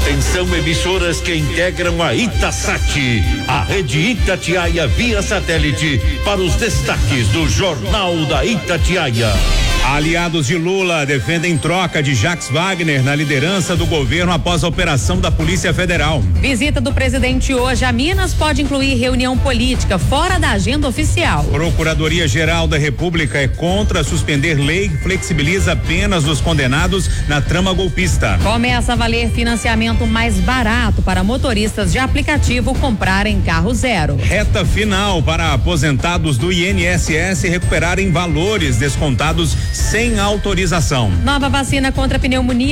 Atenção, emissoras que integram a Itasat, a rede Itatiaia via satélite, para os destaques do Jornal da Itatiaia. Aliados de Lula defendem troca de Jacques Wagner na liderança do governo após a operação da Polícia Federal. Visita do presidente hoje a Minas pode incluir reunião política fora da agenda oficial. Procuradoria-Geral da República é contra suspender lei que flexibiliza penas dos condenados na trama golpista. Começa a valer financiamento mais barato para motoristas de aplicativo comprarem carro zero. Reta final para aposentados do INSS recuperarem valores descontados sem autorização. Nova vacina contra pneumonia